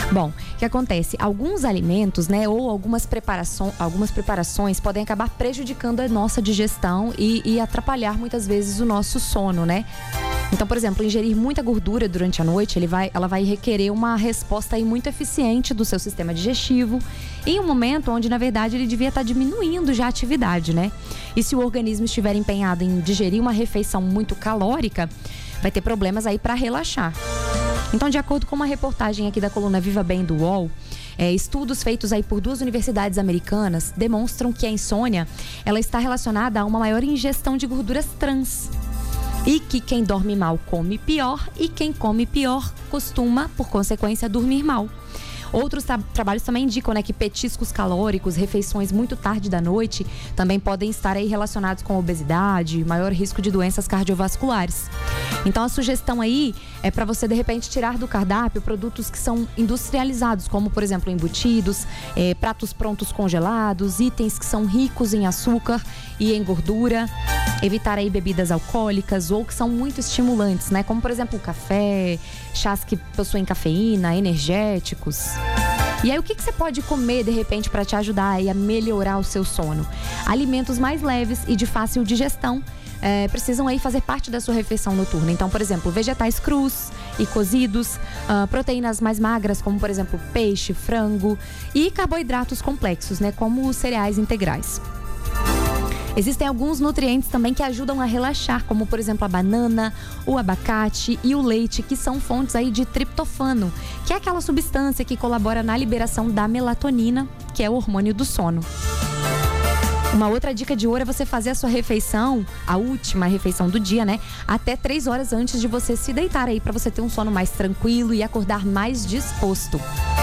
Bom, o que acontece? Alguns alimentos, né, ou algumas preparações podem acabar prejudicando a nossa digestão e atrapalhar muitas vezes o nosso sono, né? Então, por exemplo, ingerir muita gordura durante a noite, ela vai requerer uma resposta aí muito eficiente do seu sistema digestivo, em um momento onde, na verdade, ele devia estar diminuindo já a atividade, né? E se o organismo estiver empenhado em digerir uma refeição muito calórica, vai ter problemas aí para relaxar. Então, de acordo com uma reportagem aqui da coluna Viva Bem do UOL, estudos feitos aí por 2 universidades americanas demonstram que a insônia, ela está relacionada a uma maior ingestão de gorduras trans. E que quem dorme mal come pior e quem come pior costuma, por consequência, dormir mal. Outros trabalhos também indicam, né, que petiscos calóricos, refeições muito tarde da noite, também podem estar aí relacionados com obesidade, maior risco de doenças cardiovasculares. Então a sugestão aí é para você, de repente, tirar do cardápio produtos que são industrializados, como, por exemplo, embutidos, pratos prontos congelados, itens que são ricos em açúcar e em gordura. Evitar aí bebidas alcoólicas ou que são muito estimulantes, né? Como, por exemplo, café, chás que possuem cafeína, energéticos. E aí, o que você pode comer, de repente, para te ajudar aí a melhorar o seu sono? Alimentos mais leves e de fácil digestão precisam aí fazer parte da sua refeição noturna. Então, por exemplo, vegetais crus e cozidos, proteínas mais magras, como, por exemplo, peixe, frango, e carboidratos complexos, né? Como os cereais integrais. Existem alguns nutrientes também que ajudam a relaxar, como, por exemplo, a banana, o abacate e o leite, que são fontes aí de triptofano, que é aquela substância que colabora na liberação da melatonina, que é o hormônio do sono. Uma outra dica de ouro é você fazer a sua refeição, a última refeição do dia, né? Até 3 horas antes de você se deitar aí, para você ter um sono mais tranquilo e acordar mais disposto.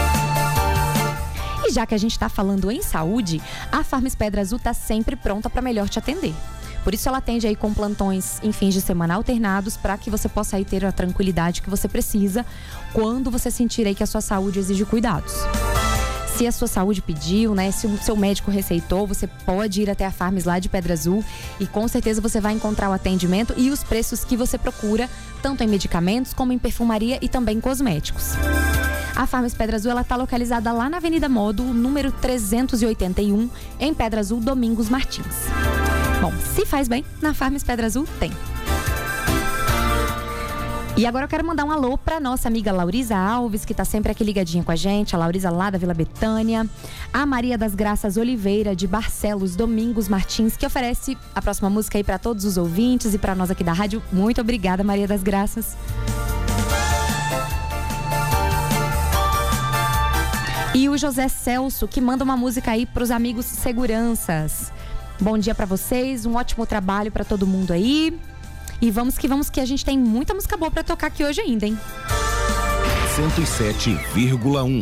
E já que a gente está falando em saúde, a Farms Pedra Azul está sempre pronta para melhor te atender. Por isso ela atende aí com plantões em fins de semana alternados, para que você possa aí ter a tranquilidade que você precisa quando você sentir aí que a sua saúde exige cuidados. Se a sua saúde pediu, né? Se o seu médico receitou, você pode ir até a Farms lá de Pedra Azul e com certeza você vai encontrar o atendimento e os preços que você procura, tanto em medicamentos como em perfumaria e também cosméticos. A Farms Pedra Azul, ela está localizada lá na Avenida Módulo, número 381, em Pedra Azul, Domingos Martins. Bom, se faz bem, na Farms Pedra Azul tem. E agora eu quero mandar um alô para nossa amiga Laurisa Alves, que está sempre aqui ligadinha com a gente, a Laurisa lá da Vila Betânia, a Maria das Graças Oliveira, de Barcelos, Domingos Martins, que oferece a próxima música aí para todos os ouvintes e para nós aqui da rádio. Muito obrigada, Maria das Graças. E o José Celso, que manda uma música aí para os amigos seguranças. Bom dia para vocês, um ótimo trabalho para todo mundo aí. E vamos que a gente tem muita música boa para tocar aqui hoje ainda, hein? 107,1